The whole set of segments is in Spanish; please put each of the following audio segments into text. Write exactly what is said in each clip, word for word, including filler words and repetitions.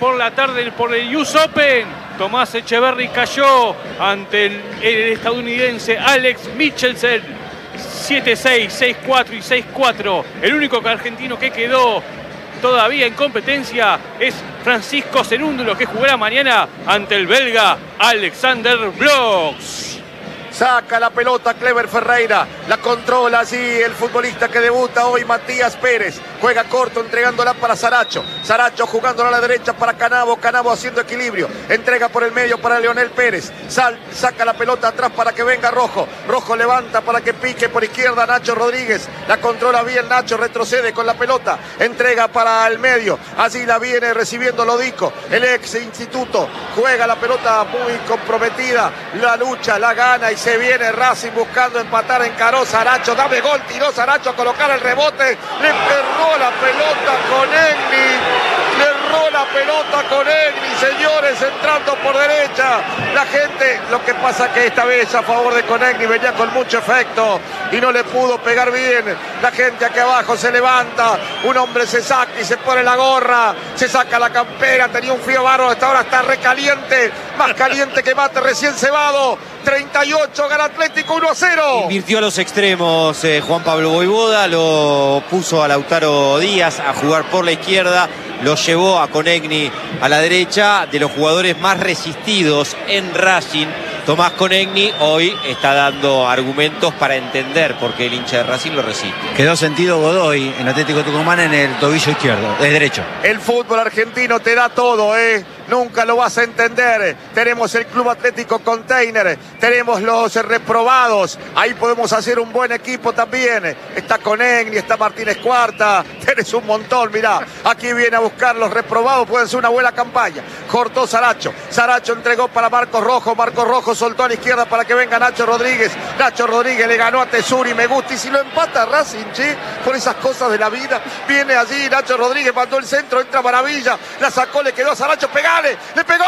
Por la tarde, por el U S Open, Tomás Echeverry cayó ante el, el estadounidense Alex Michelsen. siete seis, seis cuatro y seis cuatro. El único argentino que quedó todavía en competencia es Francisco Cerúndulo, que jugará mañana ante el belga Alexander Bloch. Saca la pelota Clever Ferreira, la controla allí el futbolista que debuta hoy, Matías Pérez. Juega corto, entregándola para Saracho. Saracho jugándola a la derecha para Canavo. Canavo haciendo equilibrio. Entrega por el medio para Leonel Pérez. Sal, saca la pelota atrás para que venga Rojo. Rojo levanta para que pique por izquierda Nacho Rodríguez. La controla bien Nacho, retrocede con la pelota. Entrega para el medio. Allí la viene recibiendo Lodico, el ex instituto. Juega la pelota muy comprometida. La lucha, la gana y se viene Racing buscando empatar. Encaró Saracho, dame gol, tiró Saracho a colocar el rebote. Le perdió la pelota con Egni, le erró la pelota con Egni, señores, entrando por derecha. La gente, lo que pasa que esta vez a favor de Conegni venía con mucho efecto y no le pudo pegar bien. La gente aquí abajo se levanta, un hombre se saca y se pone la gorra, se saca la campera, tenía un frío bárbaro, hasta ahora está recaliente, más caliente que mate recién cebado. treinta y ocho, gana Atlético uno a cero. Invirtió a los extremos eh, Juan Pablo Voivoda, lo puso a Lautaro Díaz a jugar por la izquierda, lo llevó a Conegni a la derecha. De los jugadores más resistidos en Racing, Tomás Conegni hoy está dando argumentos para entender por qué el hincha de Racing lo resiste. Quedó sentido Godoy en Atlético Tucumán en el tobillo izquierdo, es derecho. El fútbol argentino te da todo, ¿eh? Nunca lo vas a entender. Tenemos el Club Atlético Container, tenemos los reprobados. Ahí podemos hacer un buen equipo también. Está Conegni, está Martínez Cuarta. Tenés un montón, mirá. Aquí viene a buscar los reprobados, pueden ser una buena campaña. Cortó Saracho. Saracho entregó para Marcos Rojo. Marcos Rojo soltó a la izquierda para que venga Nacho Rodríguez. Nacho Rodríguez le ganó a Tesuri, me gusta. Y si lo empata Racing, che, por esas cosas de la vida. Viene allí Nacho Rodríguez, mandó el centro, entra Maravilla. La sacó, le quedó a Saracho, pegale. Le pegó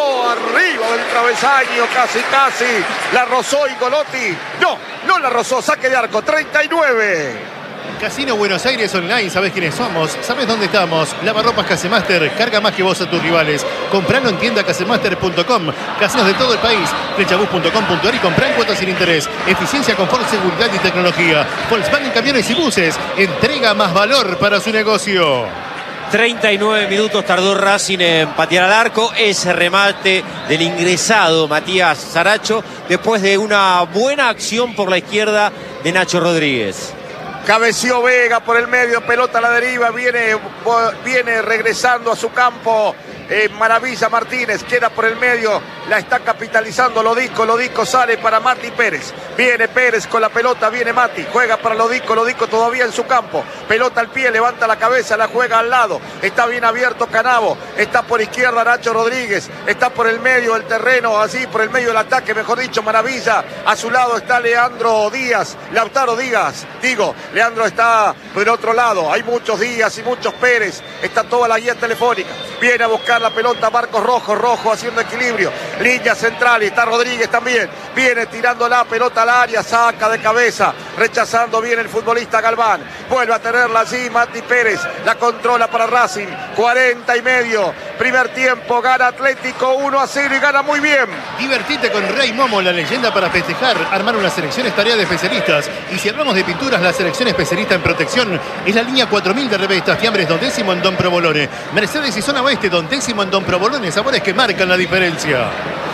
arriba del travesaño, casi, casi. La rozó Ingolotti. No, no la rozó, saque de arco, treinta y nueve. Casino Buenos Aires Online, ¿sabés quiénes somos? ¿Sabés dónde estamos? Lavarropas Casemaster, carga más que vos a tus rivales. Compralo en tienda casemaster punto com. Casinos de todo el país. Flechabus punto com punto ar y comprá en cuotas sin interés. Eficiencia, confort, seguridad y tecnología. Volkswagen Camiones y Buses. Entrega más valor para su negocio. treinta y nueve minutos tardó Racing en patear al arco. Ese remate del ingresado Matías Saracho después de una buena acción por la izquierda de Nacho Rodríguez. Cabeció Vega por el medio, pelota a la deriva, viene, viene regresando a su campo. Eh, Maravilla Martínez, queda por el medio, la está capitalizando Lodico, Lodico sale para Mati Pérez, viene Pérez con la pelota, viene Mati, juega para Lodico, Lodico todavía en su campo, pelota al pie, levanta la cabeza, la juega al lado, está bien abierto Canavo, está por izquierda Nacho Rodríguez, está por el medio del terreno, así por el medio del ataque, mejor dicho, Maravilla, a su lado está Leandro Díaz, Lautaro Díaz, digo, Leandro está por el otro lado, hay muchos Díaz y muchos Pérez, está toda la guía telefónica, viene a buscar la pelota Marcos Rojo, Rojo haciendo equilibrio, línea central y está Rodríguez también, viene tirando la pelota al área, saca de cabeza, rechazando bien el futbolista Galván, vuelve a tenerla allí Mati Pérez, la controla para Racing, cuarenta y medio, primer tiempo, gana Atlético uno a cero y gana muy bien. Divertite con Rey Momo, la leyenda para festejar, armar una selección es tarea de especialistas, y si hablamos de pinturas, la selección especialista en protección es la línea cuatro mil de revistas, fiambres Don Décimo en Don Provolone, Mercedes y Zona Oeste, Don Décimo en Don Provolone, sabores que marcan la diferencia.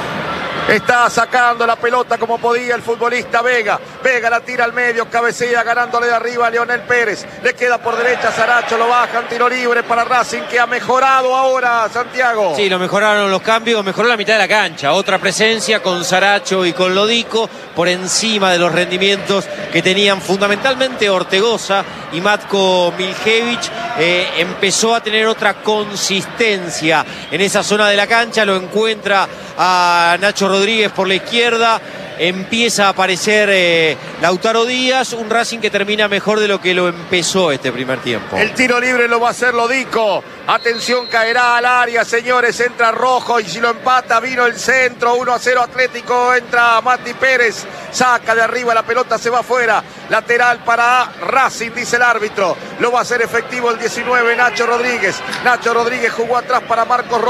Está sacando la pelota como podía el futbolista Vega. Vega la tira al medio, cabecea ganándole de arriba a Leonel Pérez. Le queda por derecha Saracho, lo bajan, tiro libre para Racing que ha mejorado ahora, Santiago. Sí, lo mejoraron los cambios, mejoró la mitad de la cancha. Otra presencia con Saracho y con Lodico por encima de los rendimientos que tenían fundamentalmente Ortegoza y Matko Miljevic. Eh, empezó a tener otra consistencia en esa zona de la cancha, lo encuentra a Nacho Rodríguez por la izquierda, empieza a aparecer eh, Lautaro Díaz, un Racing que termina mejor de lo que lo empezó este primer tiempo. El tiro libre lo va a hacer Lodico, atención, caerá al área, señores, entra Rojo y si lo empata vino el centro, uno a cero Atlético, entra Mati Pérez, saca de arriba la pelota, se va afuera, lateral para Racing, dice el árbitro, lo va a hacer efectivo el diecinueve Nacho Rodríguez, Nacho Rodríguez jugó atrás para Marcos Rojo.